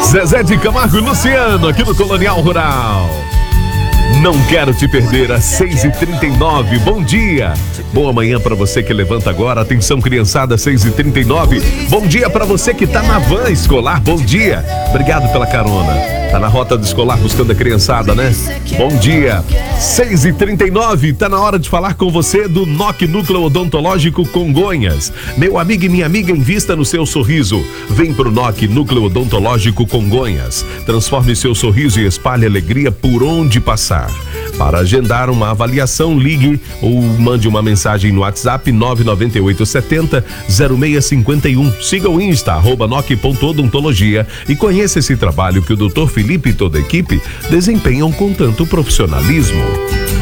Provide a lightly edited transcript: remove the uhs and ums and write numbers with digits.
Zezé de Camargo e Luciano, aqui no Colonial Rural. Não quero te perder, às 6h39. Bom dia. Boa manhã para você que levanta agora. Atenção, criançada, 6h39. Bom dia para você que tá na van escolar. Bom dia. Obrigado pela carona. Tá na rota do escolar buscando a criançada, né? Bom dia. 6h39. Tá na hora de falar com você do NOC Núcleo Odontológico Congonhas. Meu amigo e minha amiga, invista no seu sorriso. Vem pro NOC Núcleo Odontológico Congonhas. Transforme seu sorriso e espalhe alegria por onde passar. Para agendar uma avaliação, ligue ou mande uma mensagem no WhatsApp 99870-0651. Siga o Insta, @noc.odontologia e conheça esse trabalho que o Dr. Felipe e toda a equipe desempenham com tanto profissionalismo.